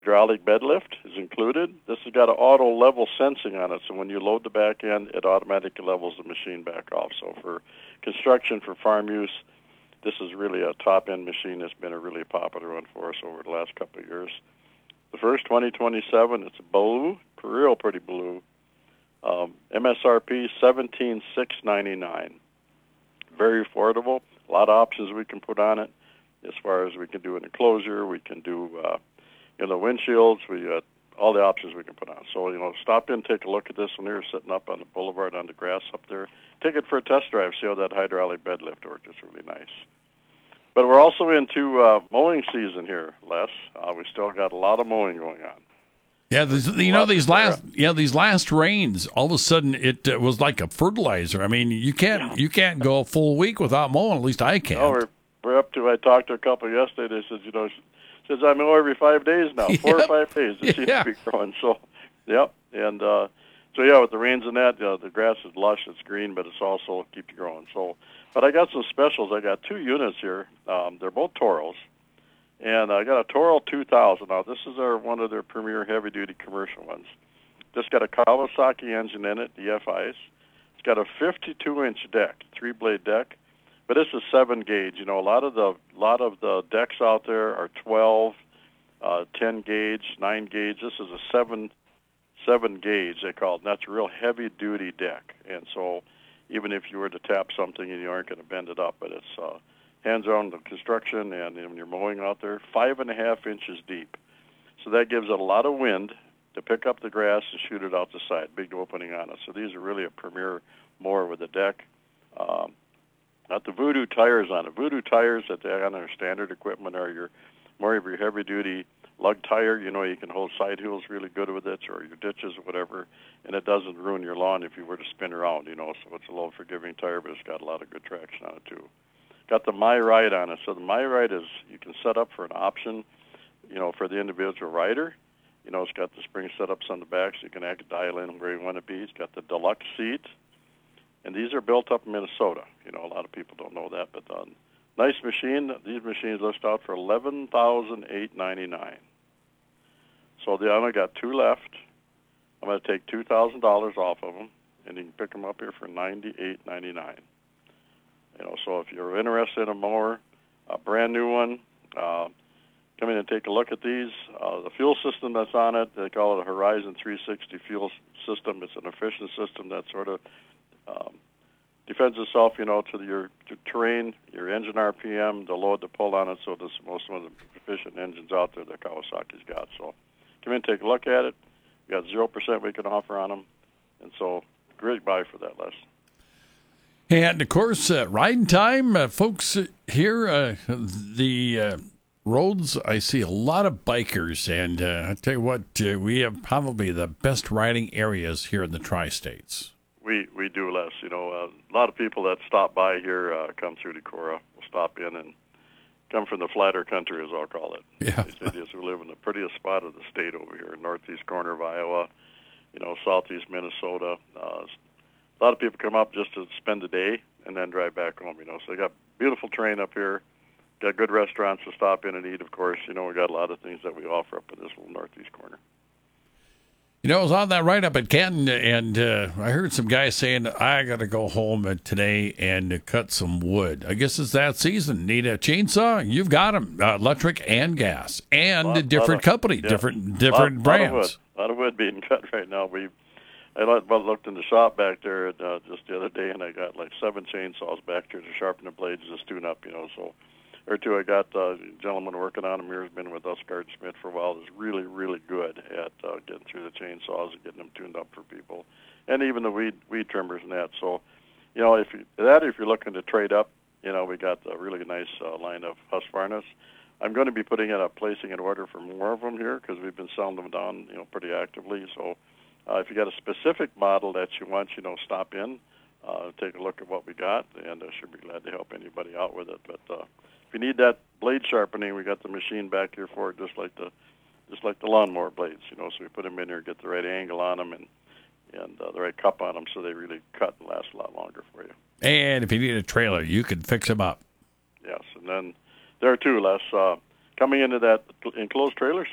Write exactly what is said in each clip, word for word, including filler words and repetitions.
Hydraulic bed lift is included. This has got an auto level sensing on it, so when you load the back end, it automatically levels the machine back off. So for construction, for farm use, this is really a top-end machine that's been a really popular one for us over the last couple of years. The first twenty twenty-seven, it's blue, real pretty blue. Um, M S R P seventeen thousand six hundred ninety-nine dollars. Very affordable. A lot of options we can put on it. As far as we can do an enclosure, we can do uh, you know windshields. We got all the options we can put on. So you know, stop in, take a look at this one here, sitting up on the boulevard on the grass up there. Take it for a test drive. See how that hydraulic bed lift works. It's really nice. But we're also into uh, mowing season here, Les. Uh, we still got a lot of mowing going on. Yeah, this, you know these last yeah these last rains. All of a sudden, it uh, was like a fertilizer. I mean, you can't yeah. you can't go a full week without mowing. At least I can't. No, we're we're up to. I talked to a couple yesterday. They said, you know, says I mow every five days now, four yep. or five days. It seems yeah. to be growing. So, yep, and uh, so yeah, with the rains and that, uh, the grass is lush. It's green, but it's also keep you growing. So, but I got some specials. I got two units here. Um, they're both Toros. And I got a Toro two thousand. Now, this is our one of their premier heavy-duty commercial ones. Just got a Kawasaki engine in it, the F Is. It's got a fifty-two inch deck, three-blade deck, but it's a seven gauge. You know, a lot of the lot of the decks out there are twelve, uh, ten gauge, nine gauge. This is a seven seven gauge they call it. And that's a real heavy-duty deck. And so, even if you were to tap something, you aren't going to bend it up, but it's uh, hands-on the construction, and when you're mowing out there, five and a half inches deep. So that gives it a lot of wind to pick up the grass and shoot it out the side, big opening on it. So these are really a premier mower with a deck. Um, got the Voodoo tires on it. Voodoo tires that they have on their standard equipment are your more of your heavy-duty lug tire. You know, you can hold side hills really good with it, or your ditches or whatever, and it doesn't ruin your lawn if you were to spin around, you know. So it's a load-forgiving tire, but it's got a lot of good traction on it, too. Got the My Ride on it. So the My Ride is, you can set up for an option, you know, for the individual rider. You know, it's got the spring setups on the back, so you can act dial in where you want to be. It's got the deluxe seat. And these are built up in Minnesota. You know, a lot of people don't know that, but uh, nice machine. These machines list out for eleven thousand eight hundred ninety-nine dollars. So they only got two left. I'm going to take two thousand dollars off of them, and you can pick them up here for ninety-eight ninety-nine. You know, so if you're interested in a mower, a brand new one, uh, come in and take a look at these. Uh, the fuel system that's on it, they call it a Horizon three sixty fuel system. It's an efficient system that sort of um, defends itself, you know, to your to terrain, your engine R P M, the load, the pull on it. So this is most of the efficient engines out there that Kawasaki's got. So come in and take a look at it. We got zero percent we can offer on them. And so great buy for that, Les. And, of course, uh, riding time, uh, folks here, uh, the uh, roads, I see a lot of bikers. And uh, I tell you what, uh, we have probably the best riding areas here in the tri-states. We we do, Les. You know, uh, a lot of people that stop by here uh, come through Decorah, will stop in and come from the flatter country, as I'll call it. Yeah. They say, yes, we live in the prettiest spot of the state over here, northeast corner of Iowa, you know, southeast Minnesota. Uh, A lot of people come up just to spend the day and then drive back home, you know. So they got beautiful terrain up here, got good restaurants to stop in and eat, of course. You know, we got a lot of things that we offer up in this little northeast corner. You know, I was on that write-up at Canton, and uh, I heard some guys saying, I got to go home today and cut some wood. I guess it's that season. Need a chainsaw? You've got them, uh, electric and gas, and lot, a different of, company, yeah, different different lot, brands. Lot of, wood, lot of wood being cut right now. We I looked in the shop back there uh, just the other day, and I got like seven chainsaws back there to sharpen the blades, just tune up, you know. So, or two, I got uh, a gentleman working on them here who's been with us, Gard Smith, for a while. Is really, really good at uh, getting through the chainsaws and getting them tuned up for people, and even the weed weed trimmers and that. So, you know, if you, that if you're looking to trade up, you know, we got a really nice uh, line of Husqvarna. I'm going to be putting in a placing an order for more of them here because we've been selling them down, you know, pretty actively. So. Uh, if you got a specific model that you want, you know, stop in, uh, take a look at what we got, and I uh, should be glad to help anybody out with it. But uh, if you need that blade sharpening, we got the machine back here for it, just like the just like the lawnmower blades, you know. So we put them in here, get the right angle on them, and and uh, the right cup on them, so they really cut and last a lot longer for you. And if you need a trailer, you can fix them up. Yes, and then there too, Les, uh, coming into that enclosed trailer season.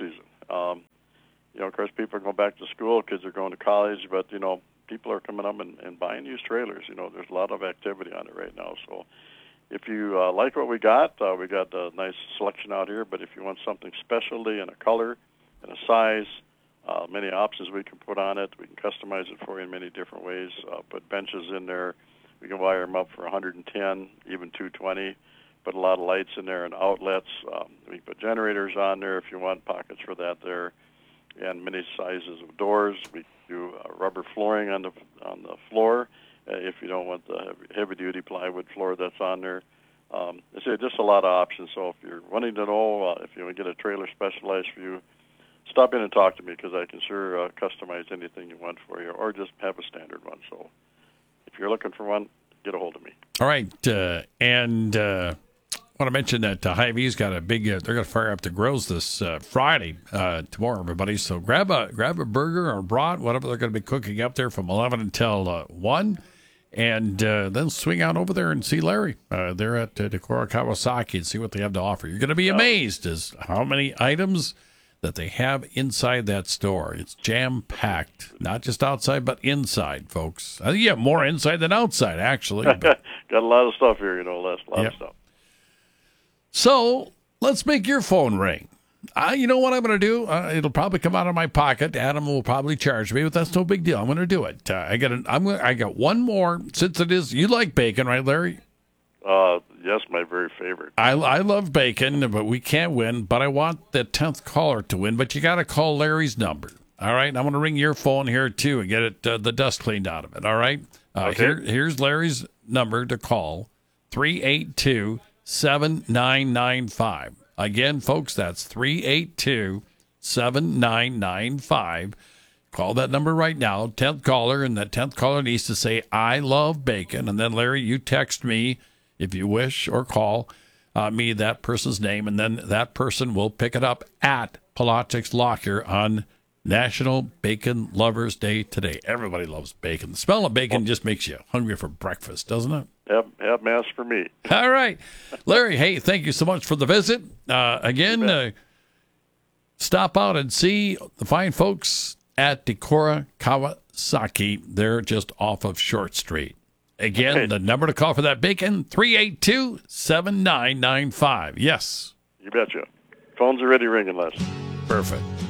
Um, you know, of course, people are going back to school, kids are going to college, but, you know, people are coming up and, and buying used trailers. You know, there's a lot of activity on it right now. So if you uh, like what we got, uh, we got a nice selection out here, but if you want something specialty in a color and a size, uh, many options we can put on it. We can customize it for you in many different ways, uh, put benches in there. We can wire them up for one hundred ten, even two twenty. Put a lot of lights in there and outlets. Um, we can put generators on there if you want, pockets for that there, and many sizes of doors. We do uh, rubber flooring on the on the floor uh, if you don't want the heavy duty plywood floor that's on there. Um, I say just a lot of options. So if you're wanting to know uh, if you want to get a trailer specialized for you, stop in and talk to me, because I can sure uh, customize anything you want for you, or just have a standard one. So if you're looking for one, get a hold of me. All right, uh, and uh, I want to mention that uh, Hy-Vee's got a big. Uh, they're going to fire up the grills this uh, Friday, uh, tomorrow, everybody. So grab a grab a burger or brat, whatever they're going to be cooking up there from eleven until uh, one, and uh, then swing out over there and see Larry. Uh, they're at uh, Decorah Kawasaki and see what they have to offer. You're going to be amazed as how many items that they have inside that store. It's jam-packed, not just outside, but inside, folks. I think you have more inside than outside, actually. Got a lot of stuff here, you know, Les. A lot Yep. of stuff. So let's make your phone ring. Uh, you know what I'm going to do? Uh, it'll probably come out of my pocket. Adam will probably charge me, but that's no big deal. I'm going to do it. Uh, I got an, I'm gonna, I got one more, since it is, you like bacon, right, Larry? Uh, yes, my very favorite. I, I love bacon, but we can't win. But I want the tenth caller to win. But you got to call Larry's number. All right, I'm going to ring your phone here too and get it uh, the dust cleaned out of it. All right. Uh, Okay. Here, here's Larry's number to call: three eight two, seven nine nine five. Again, folks, that's three eight two, seven nine nine five. Call that number right now. tenth caller, and that tenth caller needs to say "I love bacon," and then Larry, you text me, if you wish, or call uh, me that person's name, and then that person will pick it up at Polochick's Locker on National Bacon Lovers Day today. Everybody loves bacon. The smell of bacon just makes you hungry for breakfast, doesn't it? Have, have mass for me. All right. Larry, hey, thank you so much for the visit. Uh, again, uh, stop out and see the fine folks at Decorah Kawasaki. They're just off of Short Street. Again, Okay. the number to call for that bacon, three eight two, seven nine nine five. Yes. You betcha. Phone's already ringing, Les. Perfect.